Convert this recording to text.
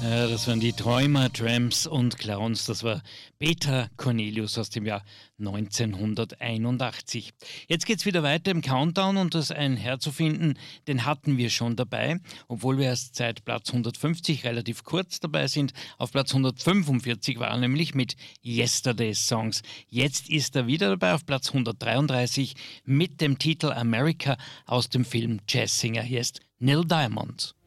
Ja, das waren die Träumer, Tramps und Clowns. Das war Peter Cornelius aus dem Jahr 1981. Jetzt geht's wieder weiter im Countdown und das Ein Herr zu finden, den hatten wir schon dabei, obwohl wir erst seit Platz 150 relativ kurz dabei sind. Auf Platz 145 war er nämlich mit Yesterdays Songs. Jetzt ist er wieder dabei auf Platz 133 mit dem Titel America aus dem Film Jazzsinger. Hier ist Neil Diamond.